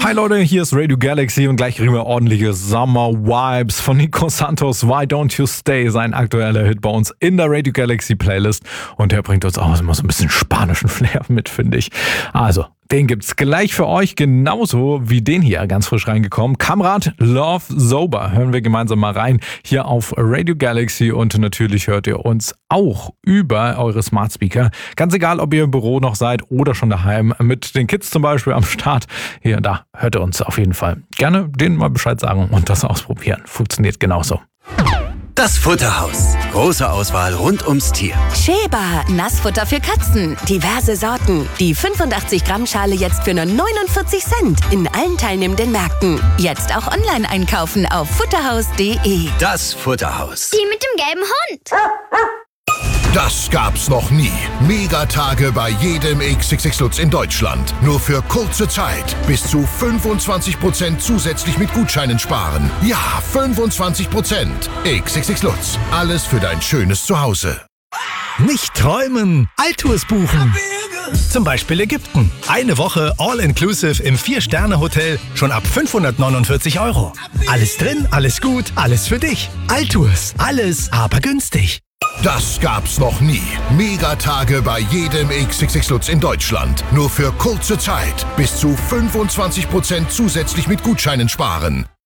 Hi Leute, hier ist Radio Galaxy und gleich kriegen wir ordentliche Summer Vibes von Nico Santos. Why Don't You Stay, sein aktueller Hit bei uns in der Radio Galaxy Playlist. Und der bringt uns auch immer so ein bisschen spanischen Flair mit, finde ich. Also, den gibt's gleich für euch, genauso wie den hier, ganz frisch reingekommen. Kamrat Love Sober. Hören wir gemeinsam mal rein hier auf Radio Galaxy und natürlich hört ihr uns auch über eure Smart Speaker. Ganz egal, ob ihr im Büro noch seid oder schon daheim mit den Kids zum Beispiel am Start. Hier und da hört ihr uns auf jeden Fall. Gerne denen mal Bescheid sagen und das ausprobieren. Funktioniert genauso. Das Futterhaus. Große Auswahl rund ums Tier. Sheba, Nassfutter für Katzen. Diverse Sorten. Die 85 Gramm Schale jetzt für nur 49 Cent. In allen teilnehmenden Märkten. Jetzt auch online einkaufen auf futterhaus.de. Das Futterhaus. Die mit dem gelben Hund. Das gab's noch nie. Megatage bei jedem XXX Lutz in Deutschland. Nur für kurze Zeit. Bis zu 25% zusätzlich mit Gutscheinen sparen. Ja, 25%. XXX Lutz. Alles für dein schönes Zuhause. Nicht träumen, Altours buchen. Zum Beispiel Ägypten. Eine Woche All-Inclusive im 4-Sterne-Hotel schon ab 549 €. Alles drin, alles gut, alles für dich. Altours. Alles, aber günstig. Das gab's noch nie. Megatage bei jedem XXX Lutz in Deutschland. Nur für kurze Zeit. Bis zu 25% zusätzlich mit Gutscheinen sparen.